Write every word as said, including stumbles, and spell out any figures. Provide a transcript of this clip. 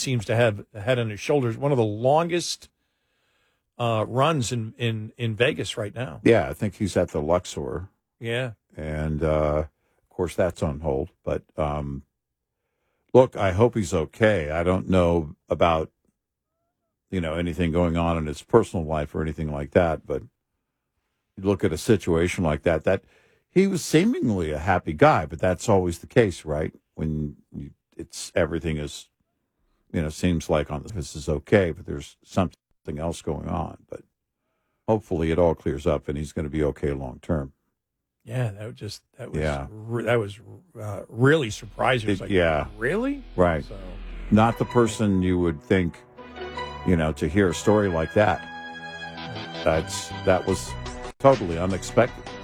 seems to have a head on his shoulders. One of the longest uh, runs in, in, in Vegas right now. Yeah, I think he's at the Luxor. Yeah. And, uh, of course, that's on hold. But, um, look, I hope he's okay. I don't know about, you know, anything going on in his personal life or anything like that. But you look at a situation like that, that he was seemingly a happy guy, but that's always the case, right? When you, it's everything is, you know, seems like on this is okay, but there's something else going on. But hopefully it all clears up and he's going to be okay long term. Yeah, that was just that was yeah. re- that was uh, really surprising. It was like, yeah, really, right. So. Not the person you would think, you know, to hear a story like that. That's that was totally unexpected.